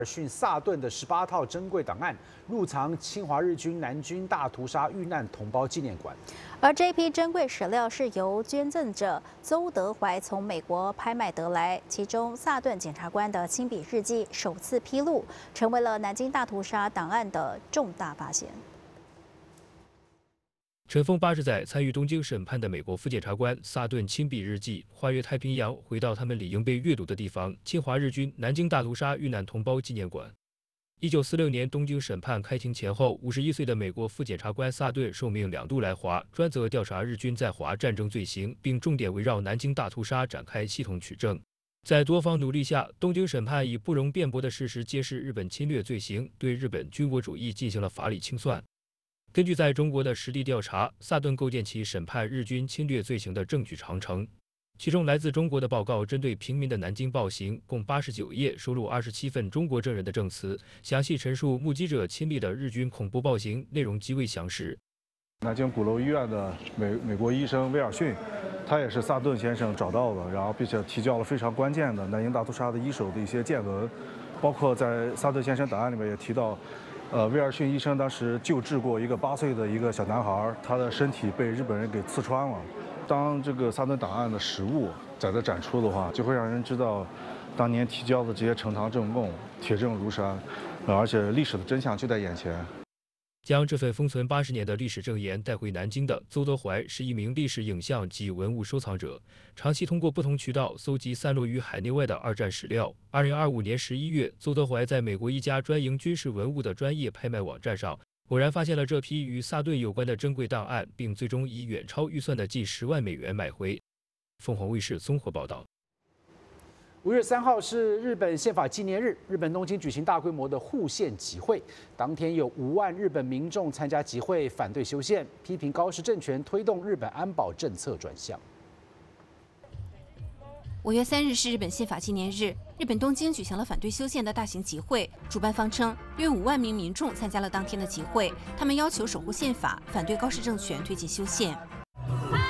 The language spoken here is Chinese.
逊萨顿的18套珍贵档案入藏侵华日军南军大屠杀遇难同胞纪念馆。 而这批珍贵史料是由捐赠者邹德怀从美国拍卖得来，其中萨顿检察官的亲笔日记首次披露，成为了南京大屠杀档案的重大发现。 陈峰80载参与东京审判的美国副检察官萨顿亲笔日记，跨越太平洋回到他们理应被阅读的地方——侵华日军南京大屠杀遇难同胞纪念馆。1946年东京审判开庭前后，51岁的美国副检察官萨顿受命2度来华，专责调查日军在华战争罪行，并重点围绕南京大屠杀展开系统取证。在多方努力下，东京审判以不容辩驳的事实揭示日本侵略罪行，对日本军国主义进行了法理清算。 根据在中国的实地调查，萨顿构建起审判日军侵略罪行的证据长城。其中来自中国的报告针对平民的南京暴行共89页，收录27份中国证人的证词，详细陈述目击者亲历的日军恐怖暴行，内容极为详实。 南京鼓楼医院的美国医生威尔逊，他也是萨顿先生找到的，然后并且提交了非常关键的南京大屠杀的一手的一些见闻，包括在萨顿先生档案里面也提到。 威尔逊医生当时救治过一个8岁的一个小男孩，他的身体被日本人给刺穿了。当这个萨顿档案的实物在这展出的话，就会让人知道，当年提交的这些呈堂证供铁证如山，而且历史的真相就在眼前。 将这份封存80年的历史证言带回南京的邹德怀是一名历史影像及文物收藏者，长期通过不同渠道搜集散落于海内外的二战史料。2025年11月，邹德怀在美国一家专营军事文物的专业拍卖网站上，偶然发现了这批与萨顿有关的珍贵档案，并最终以远超预算的近10万美元买回。凤凰卫视综合报道。 5月3号是日本宪法纪念日，日本东京举行大规模的护宪集会。当天有5万日本民众参加集会，反对修宪，批评高市政权推动日本安保政策转向。 5月3日是日本宪法纪念日，日本东京举行了反对修宪的大型集会。主办方称，约5万名民众参加了当天的集会，他们要求守护宪法，反对高市政权推进修宪。